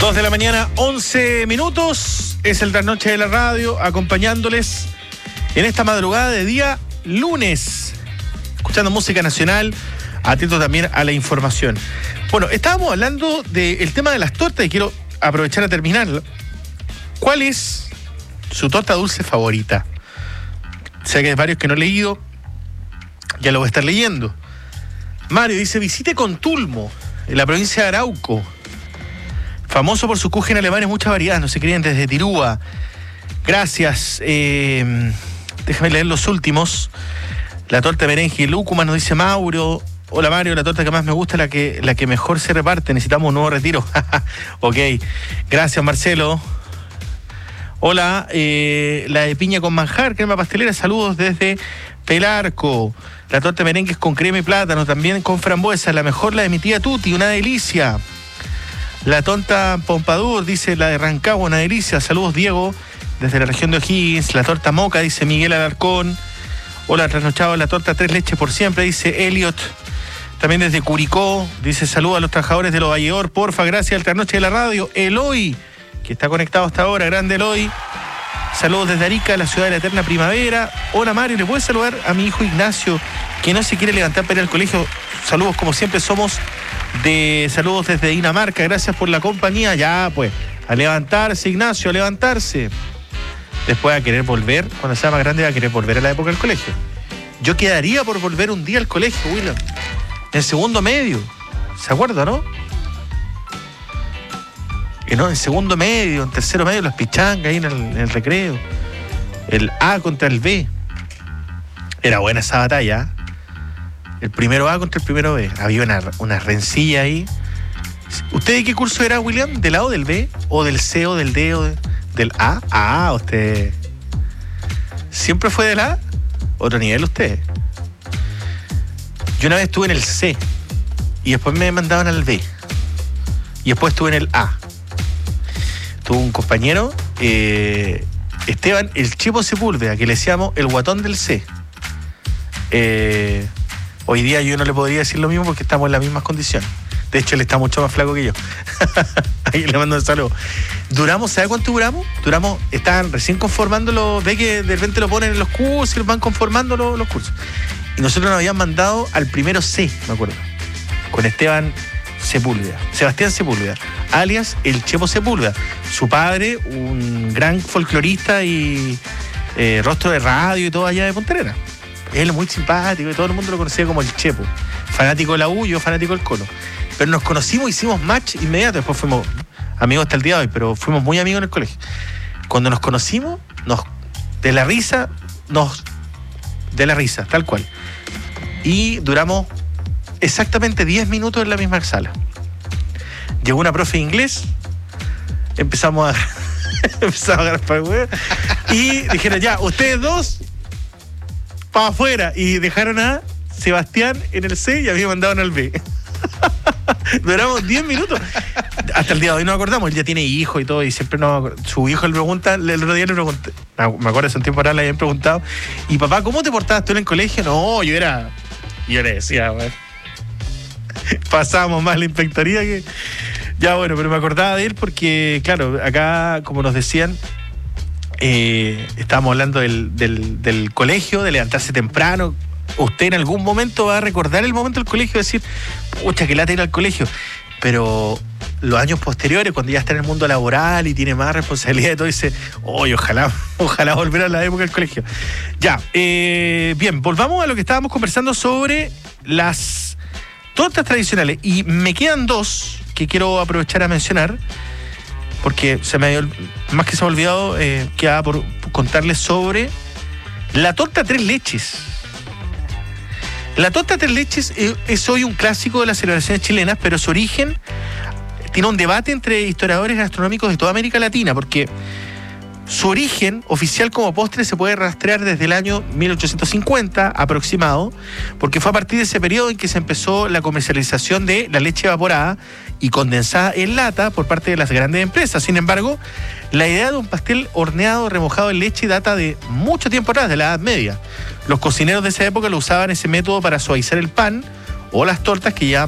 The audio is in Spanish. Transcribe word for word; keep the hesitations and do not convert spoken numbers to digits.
Dos de la mañana, once minutos. Es el trasnoche de la radio, acompañándoles en esta madrugada de día lunes, escuchando música nacional, atento también a la información. Bueno, estábamos hablando del tema de las tortas y quiero aprovechar a terminarlo. ¿Cuál es su torta dulce favorita? Sé que hay varios que no he leído, ya lo voy a estar leyendo. Mario dice, visite Contulmo, en la provincia de Arauco. Famoso por su kuchen alemán en muchas variedades, no se creen, desde Tirúa. Gracias. Eh, déjame leer los últimos. La torta de merengue y lúcuma, nos dice Mauro. Hola Mario, la torta que más me gusta, la que, la que mejor se reparte. Necesitamos un nuevo retiro. Ok. Gracias, Marcelo. Hola, eh, la de piña con manjar, crema pastelera. Saludos desde Pelarco. La torta de merengue es con crema y plátano, también con frambuesa. La mejor, la de mi tía Tuti, una delicia. La torta Pompadour, dice la de Rancagua, una delicia. Saludos, Diego, desde la región de O'Higgins. La torta Moca, dice Miguel Alarcón. Hola, trasnochado, la torta Tres Leches por siempre, dice Elliot. También desde Curicó, dice saludos a los trabajadores de Los Valledor, porfa, gracias al trasnoche de la radio. Eloy, que está conectado hasta ahora, grande Eloy. Saludos desde Arica, la ciudad de la eterna primavera. Hola Mario, ¿le puedes saludar a mi hijo Ignacio, que no se quiere levantar para ir al colegio? Saludos, como siempre somos de saludos desde Dinamarca, gracias por la compañía. Ya pues, a levantarse Ignacio, a levantarse. Después va a querer volver, cuando sea más grande va a querer volver a la época del colegio. Yo quedaría por volver un día al colegio, William, en segundo medio, ¿se acuerda, no? Que no, en segundo medio, en tercero medio, las pichangas ahí en el, en el recreo. El A contra el B. Era buena esa batalla. El primero A contra el primero B. Había una, una rencilla ahí. ¿Usted de qué curso era, William? ¿Del A o del B? ¿O del C o del D o de, del A? Ah, usted ¿siempre fue del A? Otro nivel usted. Yo una vez estuve en el C y después me mandaban al B. Y después estuve en el A. Tuve un compañero, eh, Esteban, el Chepo Sepúlveda, que le decíamos el guatón del C. Eh, hoy día yo no le podría decir lo mismo porque estamos en las mismas condiciones. De hecho, él está mucho más flaco que yo. Ahí le mando un saludo. Duramos, ¿sabe cuánto duramos? Duramos, estaban recién conformando los, ve que de repente lo ponen en los cursos y los van conformando los, los cursos. Y nosotros nos habían mandado al primero C, me acuerdo, con Esteban Sepúlveda, Sebastián Sepúlveda, alias el Chepo Sepúlveda. Su padre, un gran folclorista y eh, rostro de radio y todo allá de Punta Arenas. Él muy simpático y todo el mundo lo conocía como el Chepo. Fanático de la U, yo fanático del Colo. Pero nos conocimos, hicimos match inmediato. Después fuimos amigos hasta el día de hoy, pero fuimos muy amigos en el colegio. Cuando nos conocimos, nos de la risa, nos de la risa, tal cual. Y duramos exactamente diez minutos en la misma sala. Llegó una profe de inglés, empezamos a empezamos a agarrar para el huevo, y dijeron ya, ustedes dos para afuera, y dejaron a Sebastián en el C y a mí me mandaron al B. Duramos diez minutos. Hasta el día de hoy nos acordamos. Él ya tiene hijo y todo, y siempre nos, su hijo le pregunta, el otro día le pregunté, me acuerdo hace un tiempo atrás le habían preguntado, y papá, ¿cómo te portabas tú en el colegio? No, yo era, yo le decía, bueno, pasábamos más la inspectoría que... Ya bueno, pero me acordaba de él porque, claro, acá, como nos decían, eh, estábamos hablando del, del, del colegio, de levantarse temprano. Usted en algún momento va a recordar el momento del colegio y decir, pucha, que lata ir al colegio. Pero los años posteriores, cuando ya está en el mundo laboral y tiene más responsabilidad y todo, dice, oye, ojalá, ojalá volver a la época del colegio. Ya, eh, bien, volvamos a lo que estábamos conversando sobre las tortas tradicionales. Y me quedan dos que quiero aprovechar a mencionar, porque se me había, más que se me ha olvidado, eh, quedaba por contarles sobre la torta Tres Leches. La torta Tres Leches es hoy un clásico de las celebraciones chilenas, pero su origen tiene un debate entre historiadores gastronómicos de toda América Latina, porque su origen oficial como postre se puede rastrear desde el año mil ochocientos cincuenta aproximado, porque fue a partir de ese periodo en que se empezó la comercialización de la leche evaporada y condensada en lata por parte de las grandes empresas. Sin embargo, la idea de un pastel horneado remojado en leche data de mucho tiempo atrás, de la Edad Media. Los cocineros de esa época lo usaban ese método para suavizar el pan o las tortas que ya